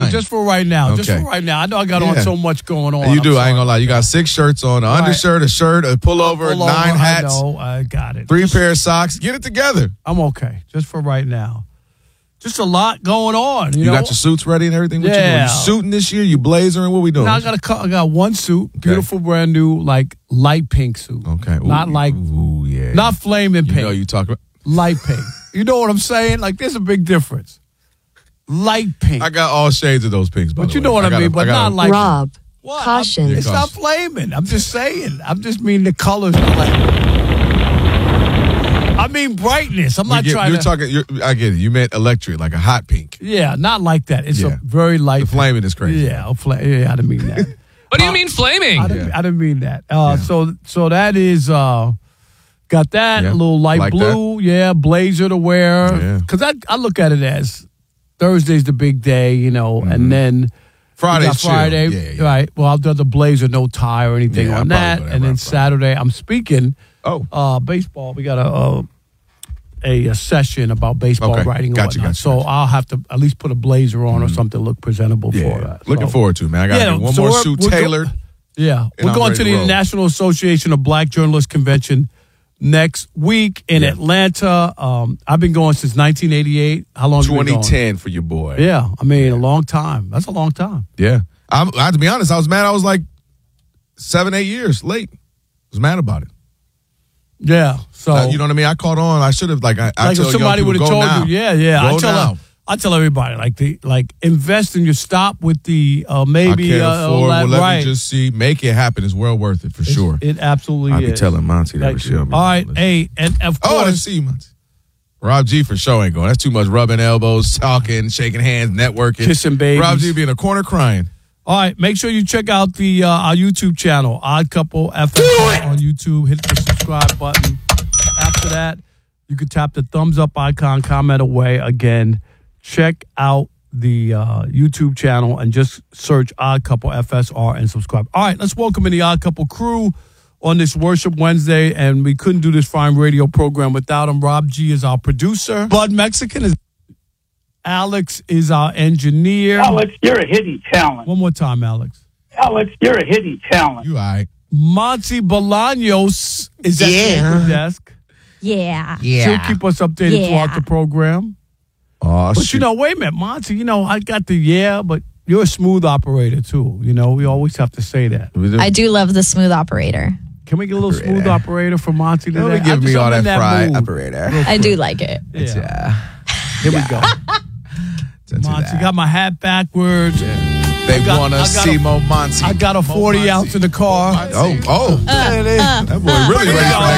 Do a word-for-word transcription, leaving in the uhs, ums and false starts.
fine. just for right now. Okay. Just for right now. I know I got Yeah. on so much going on. You do. I'm I ain't sorry. gonna lie. You got six shirts on, an Right. undershirt, a shirt, a pullover, Pullover, nine hats, I know. I got it. three pair of socks. Get it together. I'm okay. Just for right now. Just a lot going on. You, You know? got your suits ready and everything? What you doing? Yeah. You suiting this year? You blazering? What we doing? Now I got a, co- I got one suit, beautiful, brand new, like light pink suit. Okay. Ooh, Not like, Ooh, yeah. not flaming You pink. know you talking about. Light pink. You know what I'm saying? Like, there's a big difference. Light pink. I got all shades of those pinks, by but the you way. know what I, got mean, a- but got not a- like Rob, What? caution. I'm- it's Yeah, not caution. flaming. I'm just saying. I'm just mean the colors. Are like, I mean brightness. I'm We not get- trying you're to. talking. You're, I get it. You meant electric, like a hot pink. Yeah, not like that. It's Yeah. a very light. The flaming is crazy. Yeah, a fla- yeah, I didn't mean that. What do you mean flaming? I didn't, Yeah. I didn't mean that. Uh, Yeah. So so that is uh, got that Yeah. a little light Like blue, yeah, blazer to wear. Yeah. Because I I look at it as Thursday's the big day, you know, and then. Friday's You got chill. Friday, Yeah, yeah. right? Well, I'll do the blazer, no tie or anything Yeah, I'll on probably that, go that and then route, probably. Saturday, I'm speaking. Oh. uh, baseball. We got a a, a, a session about baseball Okay. writing and Gotcha, whatnot. gotcha, so gotcha. I'll have to at least put a blazer on or something to look presentable Yeah. for that. Looking So- forward to it, man. I got Yeah, one so more we're- suit we're go- tailored. Yeah, And we're I'm going ready to to the roll. National Association of Black Journalists Convention next week in Yeah. Atlanta. Um, I've been going since nineteen eighty-eight. How long? have you been twenty going? ten for your boy. Yeah, I mean a long time. That's a long time. Yeah. I'm, I have to be honest. I was mad. I was like seven, eight years late. I was mad about it. Yeah. So Uh, you know what I mean? I caught on. I should have like. I, I like tell if somebody young would people, have go told now. you, yeah, yeah. I Go tell now. I tell everybody like the like invest in your stop with the uh, I maybe can't uh, afford. uh, Well, let right. me just see. Make it happen. It's well worth it for sure. It absolutely I is. be telling Monty that Thank for sure. you. All right, hey, and of Oh, I didn't course, see you, Monty. Rob G for sure ain't going. That's too much rubbing elbows, talking, shaking hands, networking, Kissing babies. Rob G be in a corner crying. all right, make sure you check out the uh, our YouTube channel, Odd Couple F S R on YouTube. Hit the subscribe button. After that, you can tap the thumbs up icon, comment away. Again, check out the uh, YouTube channel and just search Odd Couple F S R and subscribe. All right, let's welcome in the Odd Couple crew on this Worship Wednesday, and we couldn't do this fine radio program without him. Rob G is our producer. Bud Mexican is Alex is our engineer. Alex, you're a hidden talent. One more time, Alex. Alex, you're a hidden talent. You all right? Monty Bolaños is at the Yeah. anchor desk. Yeah. She'll keep us updated Yeah. throughout the program. Oh, But you know, wait a minute, Monty, you know, I got the yeah, but you're a smooth operator too. You know, we always have to say that. I do love the smooth operator. Can we get a little smooth operator for Monty today? Don't be I giving just- me all I'm that in fried mood. operator. Real I quick. do like it. Yeah. Here we go. That's Monty, that. got my hat backwards. They got- want I to got see a- Mo Monty. I got a Mo forty Monty. ounce in the car. Oh, oh. There it is. That boy really ready for All next